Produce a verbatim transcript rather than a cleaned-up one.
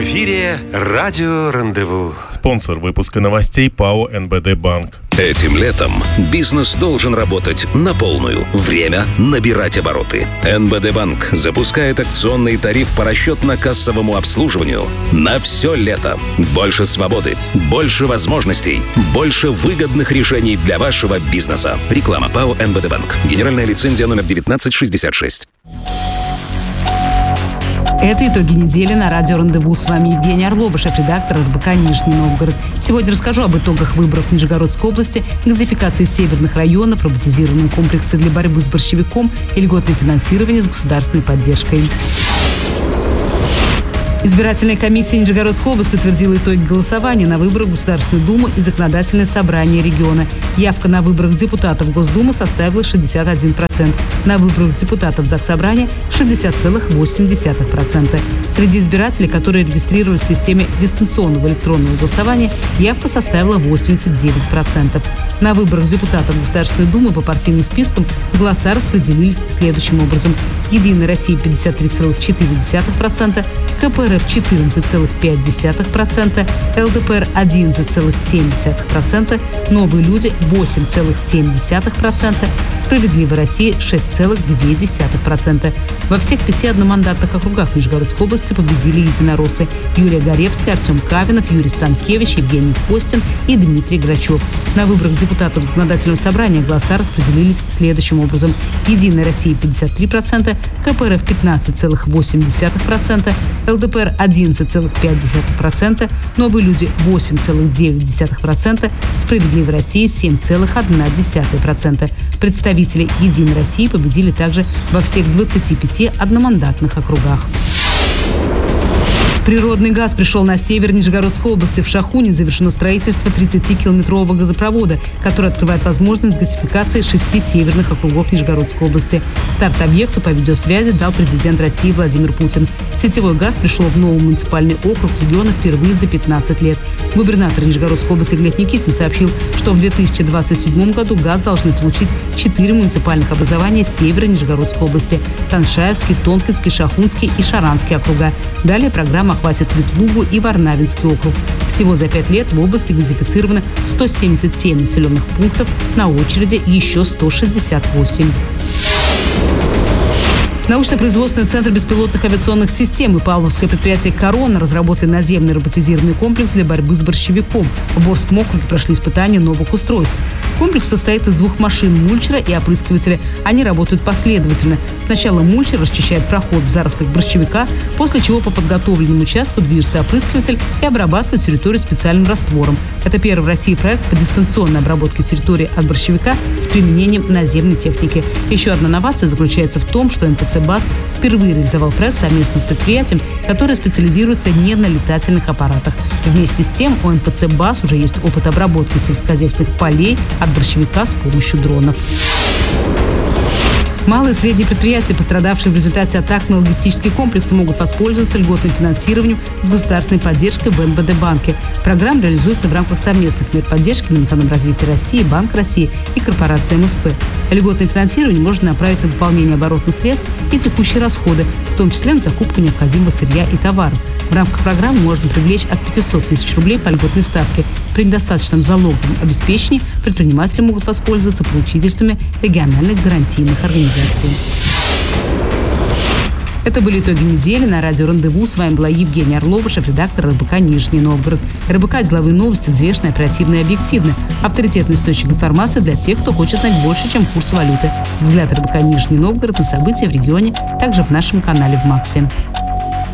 эфире радио «Рандеву». Спонсор выпуска новостей ПАО эн бэ дэ Банк. Этим летом бизнес должен работать на полную. Время набирать обороты. эн бэ дэ Банк запускает акционный тариф по расчетно-кассовому обслуживанию на все лето. Больше свободы, больше возможностей, больше выгодных решений для вашего бизнеса. Реклама ПАО эн бэ дэ Банк. Генеральная лицензия номер девятнадцать шестьдесят шесть. Это итоги недели на радио «Рандеву». С вами Евгения Орлова, шеф-редактор эр бэ ка «Нижний Новгород». Сегодня расскажу об итогах выборов в Нижегородской области, газификации северных районов, роботизированном комплексе для борьбы с борщевиком и льготное финансирование с государственной поддержкой. Избирательная комиссия Нижегородской области утвердила итоги голосования на выборах в Государственную Думу и Законодательное собрание региона. Явка на выборах депутатов Госдумы составила шестьдесят один процент. На выборах депутатов Заксобрания – шестьдесят целых восемь десятых процента. Среди избирателей, которые регистрировались в системе дистанционного электронного голосования, явка составила восемьдесят девять процентов. На выборах депутатов Государственной Думы по партийным спискам голоса распределились следующим образом. «Единая Россия» – пятьдесят три целых четыре десятых процента, ка пэ эр эф – четырнадцать целых пять десятых процента, эл дэ пэ эр – одиннадцать целых семь десятых процента, «Новые люди» – восемь целых семь десятых процента, «Справедливая Россия» – шесть целых две десятых процента. Во всех пяти одномандатных округах в Нижегородской области победили единороссы: Юлия Горевская, Артем Кавинов, Юрий Станкевич, Евгений Костин и Дмитрий Грачев. На выборах депутатов Законодательного собрания голоса распределились следующим образом. «Единая Россия» – пятьдесят три процента, ка пэ эр эф – пятнадцать целых восемь десятых процента, эл дэ пэ эр – одиннадцать целых пять десятых процента, «Новые люди» – восемь целых девять десятых процента, «Справедливая Россия» – семь целых одна десятая процента. Представители «Единой России» победили также во всех двадцати пяти одномандатных округах. Природный газ пришел на север Нижегородской области. В Шахуне завершено строительство тридцатикилометрового газопровода, который открывает возможность газификации шести северных округов Нижегородской области. Старт объекту по видеосвязи дал президент России Владимир Путин. Сетевой газ пришел в новый муниципальный округ региона впервые за пятнадцать лет. Губернатор Нижегородской области Глеб Никитин сообщил, что в две тысячи двадцать седьмом году газ должны получить четыре муниципальных образования севера Нижегородской области – Таншаевский, Тонкинский, Шахунский и Шаранский округа. Далее программа охватит Ветлугу и Варнавинский округ. Всего за пять лет в области газифицировано сто семьдесят семь населенных пунктов, на очереди еще сто шестьдесят восемь. Научно-производственный центр беспилотных авиационных систем и павловское предприятие «Корона» разработали наземный роботизированный комплекс для борьбы с борщевиком. В Борском округе прошли испытания новых устройств. Комплекс состоит из двух машин – мульчера и опрыскивателя. Они работают последовательно. Сначала мульчер расчищает проход в зарослях борщевика, после чего по подготовленному участку движется опрыскиватель и обрабатывает территорию специальным раствором. Это первый в России проект по дистанционной обработке территории от борщевика с применением наземной техники. Еще одна новация заключается в том, что эн пэ цэ БАС впервые реализовал проект совместно с предприятием, которое специализируется не на летательных аппаратах. Вместе с тем у эн пэ цэ БАС уже есть опыт обработки сельскохозяйственных полей от борщевика с помощью дронов. Малые и средние предприятия, пострадавшие в результате атак на логистические комплексы, могут воспользоваться льготным финансированием с государственной поддержкой в эн бэ дэ банке. Программа реализуется в рамках совместных мер поддержки Минэкономразвития России, Банк России и корпорации эм эс пэ. Льготное финансирование можно направить на выполнение оборотных средств и текущие расходы, в том числе на закупку необходимого сырья и товаров. В рамках программы можно привлечь от пятисот тысяч рублей по льготной ставке. При недостаточном залоговом обеспечении предприниматели могут воспользоваться поручительствами региональных гарантийных организаций. Это были итоги недели на радио «Рандеву». С вами была Евгения Орлова, шеф-редактор эр бэ ка «Нижний Новгород». эр бэ ка – деловые новости, взвешенные, оперативные и объективны. Авторитетный источник информации для тех, кто хочет знать больше, чем курс валюты. Взгляд эр бэ ка «Нижний Новгород» на события в регионе, также в нашем канале в Максе.